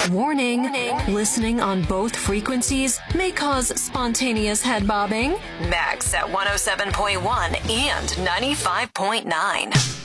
Warning. Listening on both frequencies may cause spontaneous head bobbing. Max at 107.1 and 95.9.